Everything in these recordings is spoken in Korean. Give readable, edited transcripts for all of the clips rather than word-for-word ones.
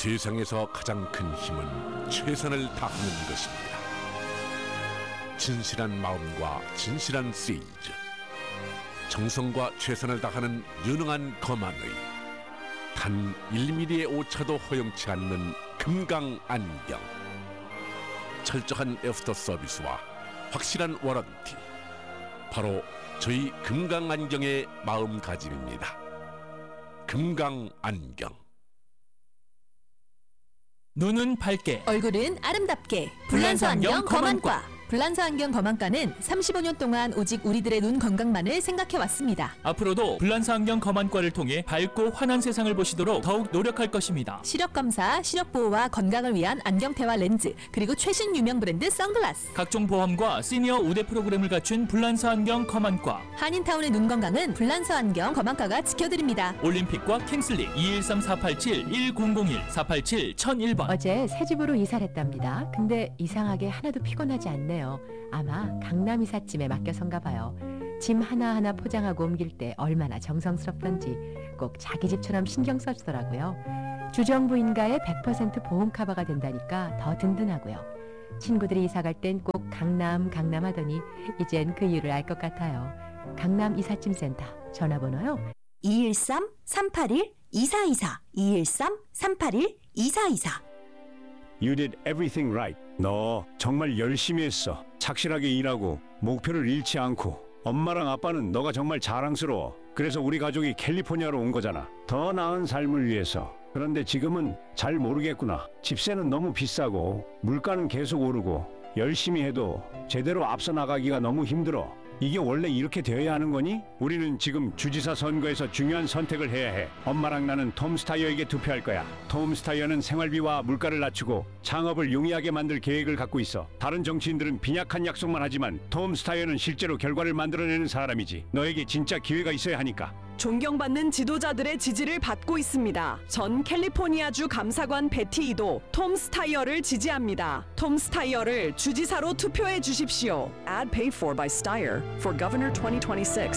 세상에서 가장 큰 힘은 최선을 다하는 것입니다. 진실한 마음과 진실한 세일즈, 정성과 최선을 다하는 유능한 검안의 단 1mm의 오차도 허용치 않는 금강안경, 철저한 애프터 서비스와 확실한 워런티, 바로 저희 금강안경의 마음가짐입니다. 금강안경. 눈은 밝게, 얼굴은 아름답게. 불란서 안경 검안과. 불란서 안경 검안과는 35년 동안 오직 우리들의 눈 건강만을 생각해왔습니다. 앞으로도 불란서 안경 검안과를 통해 밝고 환한 세상을 보시도록 더욱 노력할 것입니다. 시력 검사, 시력 보호와 건강을 위한 안경테와 렌즈, 그리고 최신 유명 브랜드 선글라스, 각종 보험과 시니어 우대 프로그램을 갖춘 불란서 안경 검안과. 한인타운의 눈 건강은 불란서 안경 검안과가 지켜드립니다. 올림픽과 킹슬리 213-487-1001 487-1001번. 어제 새 집으로 이사를 했답니다. 근데 이상하게 하나도 피곤하지 않네요. 아마 강남 이삿짐에 맡겨선가 봐요. 짐 하나하나 포장하고 옮길 때 얼마나 정성스럽던지 꼭 자기 집처럼 신경 써주더라고요. 주정부인가에 100% 보험 커버가 된다니까 더 든든하고요. 친구들이 이사 갈 땐 꼭 강남 하더니 이젠 그 이유를 알 것 같아요. 강남 이삿짐센터 전화번호요. 213-381-2424 213-381-2424. You did everything right. 너 정말 열심히 했어. 착실하게 일하고 목표를 잃지 않고. 엄마랑 아빠는 너가 정말 자랑스러워. 그래서 우리 가족이 캘리포니아로 온 거잖아. 더 나은 삶을 위해서. 그런데 지금은 잘 모르겠구나. 집세는 너무 비싸고 물가는 계속 오르고 열심히 해도 제대로 앞서 나가기가 너무 힘들어. 이게 원래 이렇게 되어야 하는 거니? 우리는 지금 주지사 선거에서 중요한 선택을 해야 해. 엄마랑 나는 톰 스타이어에게 투표할 거야. 톰 스타이어는 생활비와 물가를 낮추고 창업을 용이하게 만들 계획을 갖고 있어. 다른 정치인들은 빈약한 약속만 하지만 톰 스타이어는 실제로 결과를 만들어내는 사람이지. 너에게 진짜 기회가 있어야 하니까. 존경받는 지도자들의 지지를 받고 있습니다. 전 캘리포니아주 감사관 베티이도 톰 스타이어를 지지합니다. 톰 스타이어를 주지사로 투표해 주십시오. Ad paid for by Steyer for Governor 2026.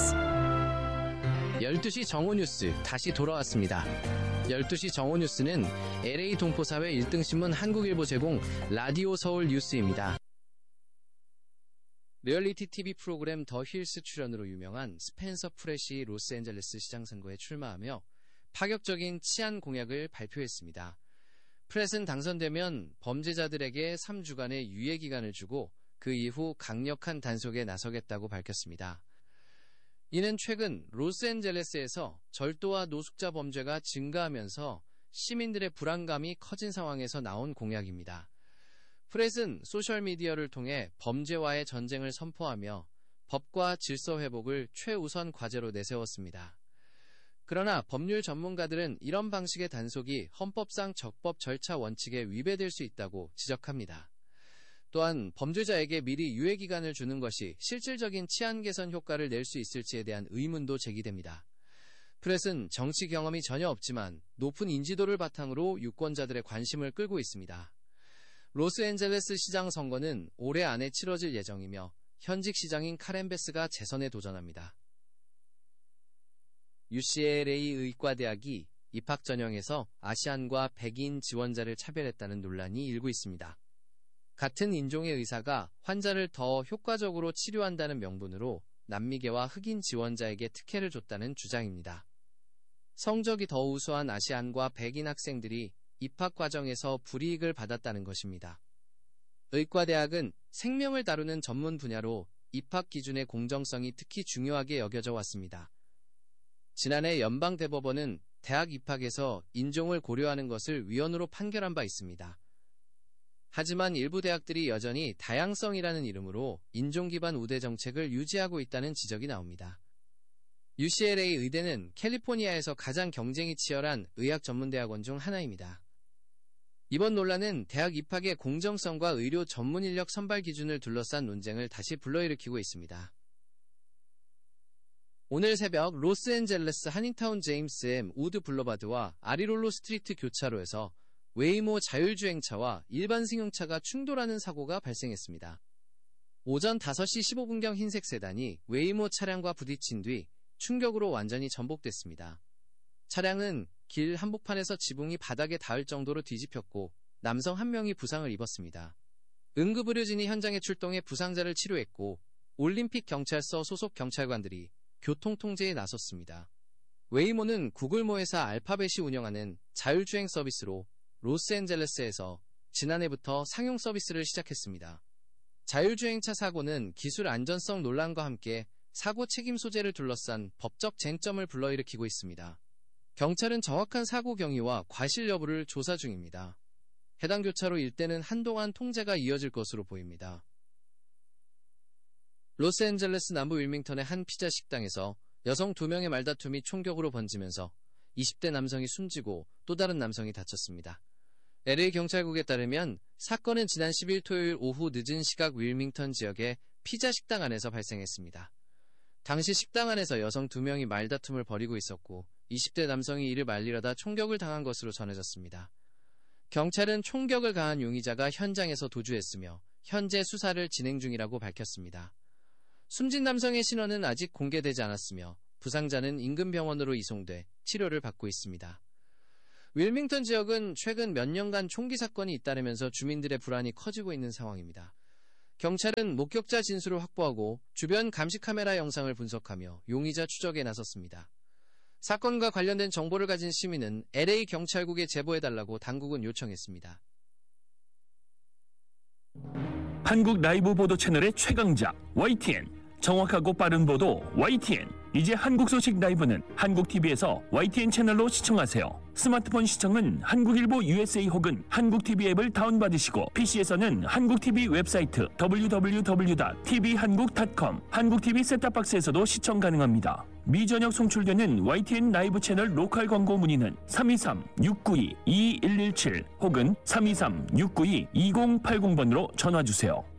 12시 정오뉴스 다시 돌아왔습니다. 12시 정오뉴스는 LA 동포사회 1등신문 한국일보 제공 라디오 서울 뉴스입니다. 리얼리티 TV 프로그램 더 힐스 출연으로 유명한 스펜서 프렛이 로스앤젤레스 시장 선거에 출마하며 파격적인 치안 공약을 발표했습니다. 프렛은 당선되면 범죄자들에게 3주간의 유예 기간을 주고 그 이후 강력한 단속에 나서겠다고 밝혔습니다. 이는 최근 로스앤젤레스에서 절도와 노숙자 범죄가 증가하면서 시민들의 불안감이 커진 상황에서 나온 공약입니다. 프렛은 소셜미디어를 통해 범죄와의 전쟁을 선포하며 법과 질서 회복을 최우선 과제로 내세웠습니다. 그러나 법률 전문가들은 이런 방식의 단속이 헌법상 적법 절차 원칙에 위배될 수 있다고 지적합니다. 또한 범죄자에게 미리 유예 기간을 주는 것이 실질적인 치안 개선 효과를 낼 수 있을지에 대한 의문도 제기됩니다. 프렛은 정치 경험이 전혀 없지만 높은 인지도를 바탕으로 유권자들의 관심을 끌고 있습니다. 로스앤젤레스 시장 선거는 올해 안에 치러질 예정이며 현직 시장인 카렌 베스가 재선에 도전합니다. UCLA 의과대학이 입학 전형에서 아시안과 백인 지원자를 차별했다는 논란이 일고 있습니다. 같은 인종의 의사가 환자를 더 효과적으로 치료한다는 명분으로 남미계와 흑인 지원자에게 특혜를 줬다는 주장입니다. 성적이 더 우수한 아시안과 백인 학생들이 입학 과정에서 불이익을 받았다는 것입니다. 의과대학은 생명을 다루는 전문 분야로 입학 기준의 공정성이 특히 중요하게 여겨져 왔습니다. 지난해 연방대법원은 대학 입학에서 인종을 고려하는 것을 위헌으로 판결한 바 있습니다. 하지만 일부 대학들이 여전히 다양성이라는 이름으로 인종 기반 우대 정책을 유지하고 있다는 지적이 나옵니다. UCLA 의대는 캘리포니아에서 가장 경쟁이 치열한 의학 전문대학원 중 하나입니다. 이번 논란은 대학 입학의 공정성과 의료 전문 인력 선발 기준을 둘러싼 논쟁을 다시 불러일으키고 있습니다. 오늘 새벽 로스앤젤레스 한인타운 제임스 M 우드 블러바드와 아리롤로 스트리트 교차로에서 웨이모 자율주행차와 일반 승용차가 충돌하는 사고가 발생했습니다. 오전 5시 15분경 흰색 세단이 웨이모 차량과 부딪힌 뒤 충격으로 완전히 전복됐습니다. 차량은 길 한복판에서 지붕이 바닥에 닿을 정도로 뒤집혔고 남성 1명이 부상을 입었습니다. 응급의료진이 현장에 출동해 부상자를 치료했고 올림픽 경찰서 소속 경찰관들이 교통 통제에 나섰습니다. 웨이모는 구글모 회사 알파벳이 운영하는 자율주행 서비스로 로스앤젤레스에서 지난해부터 상용 서비스를 시작했습니다. 자율주행차 사고는 기술 안전성 논란과 함께 사고 책임 소재를 둘러싼 법적 쟁점을 불러일으키고 있습니다. 경찰은 정확한 사고 경위와 과실 여부를 조사 중입니다. 해당 교차로 일대는 한동안 통제가 이어질 것으로 보입니다. 로스앤젤레스 남부 윌밍턴의 한 피자 식당에서 여성 2명의 말다툼이 총격으로 번지면서 20대 남성이 숨지고 또 다른 남성이 다쳤습니다. LA 경찰국에 따르면 사건은 지난 10일 토요일 오후 늦은 시각 윌밍턴 지역의 피자 식당 안에서 발생했습니다. 당시 식당 안에서 여성 2명이 말다툼을 벌이고 있었고 20대 남성이 이를 말리려다 총격을 당한 것으로 전해졌습니다. 경찰은 총격을 가한 용의자가 현장에서 도주했으며 현재 수사를 진행 중이라고 밝혔습니다. 숨진 남성의 신원은 아직 공개되지 않았으며 부상자는 인근 병원으로 이송돼 치료를 받고 있습니다. 윌밍턴 지역은 최근 몇 년간 총기 사건이 잇따르면서 주민들의 불안이 커지고 있는 상황입니다. 경찰은 목격자 진술을 확보하고 주변 감시 카메라 영상을 분석하며 용의자 추적에 나섰습니다. 사건과 관련된 정보를 가진 시민은 LA 경찰국에 제보해달라고 당국은 요청했습니다. 한국 라이브 보도 채널의 최강자 YTN, 정확하고 빠른 보도 YTN. 이제 한국 소식 라이브는 한국TV에서 YTN 채널로 시청하세요. 스마트폰 시청은 한국일보 USA 혹은 한국TV 앱을 다운받으시고 PC에서는 한국TV 웹사이트 www.tvhan국.com, 한국TV 셋탑박스에서도 시청 가능합니다. 미전역 송출되는 YTN 라이브 채널 로컬 광고 문의는 323-692-2117 혹은 323-692-2080번으로 전화주세요.